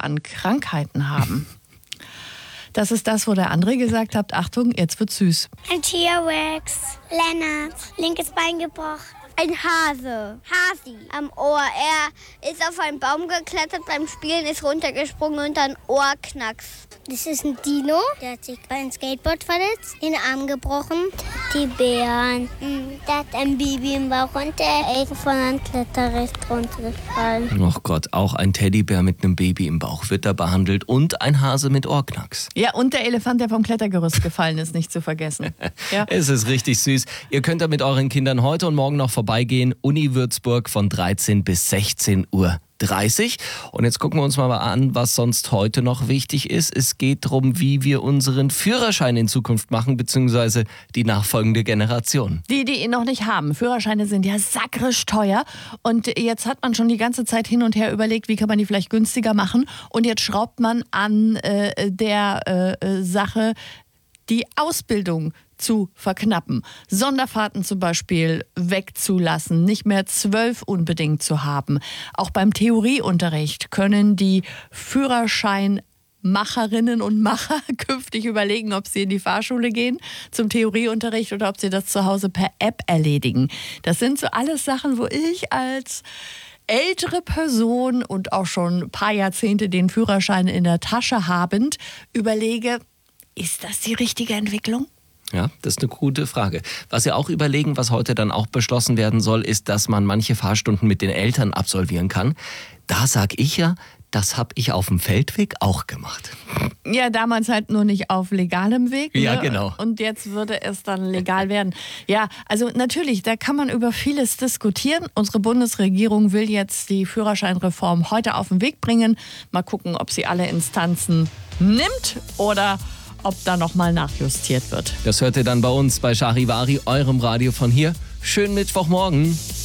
an Krankheiten haben. Das ist das, wo der André gesagt hat, Achtung, jetzt wird's süß. Ein T-Rex, Lennart, linkes Bein gebrochen. Ein Hase, Hasi am Ohr. Er ist auf einen Baum geklettert, beim Spielen ist runtergesprungen und dann Ohrknacks. Das ist ein Dino, der hat sich beim Skateboard verletzt, den Arm gebrochen. Die Bären, der hat ein Baby im Bauch und der ist von einem Kletterrest runtergefallen. Oh Gott, auch ein Teddybär mit einem Baby im Bauch wird da behandelt und ein Hase mit Ohrknacks. Ja, und der Elefant, der vom Klettergerüst gefallen ist, nicht zu vergessen. Ja. Es ist richtig süß. Ihr könnt da mit euren Kindern heute und morgen noch vorbeigehen. Uni Würzburg von 13 bis 16:30 Uhr. Und jetzt gucken wir uns mal an, was sonst heute noch wichtig ist. Es geht darum, wie wir unseren Führerschein in Zukunft machen, beziehungsweise die nachfolgende Generation. Die ihn noch nicht haben. Führerscheine sind ja sakrisch teuer. Und jetzt hat man schon die ganze Zeit hin und her überlegt, wie kann man die vielleicht günstiger machen. Und jetzt schraubt man an der Sache die Ausbildung zu verknappen. Sonderfahrten zum Beispiel wegzulassen, nicht mehr 12 unbedingt zu haben. Auch beim Theorieunterricht können die Führerscheinmacherinnen und Macher künftig überlegen, ob sie in die Fahrschule gehen zum Theorieunterricht oder ob sie das zu Hause per App erledigen. Das sind so alles Sachen, wo ich als ältere Person und auch schon ein paar Jahrzehnte den Führerschein in der Tasche habend überlege, ist das die richtige Entwicklung? Ja, das ist eine gute Frage. Was Sie auch überlegen, was heute dann auch beschlossen werden soll, ist, dass man manche Fahrstunden mit den Eltern absolvieren kann. Da sag ich ja, das habe ich auf dem Feldweg auch gemacht. Ja, damals halt nur nicht auf legalem Weg. Ja, ne? genau. Und jetzt würde es dann legal werden. Ja, also natürlich, da kann man über vieles diskutieren. Unsere Bundesregierung will jetzt die Führerscheinreform heute auf den Weg bringen. Mal gucken, ob sie alle Instanzen nimmt oder ob da nochmal nachjustiert wird. Das hört ihr dann bei uns bei Charivari, eurem Radio von hier. Schönen Mittwochmorgen.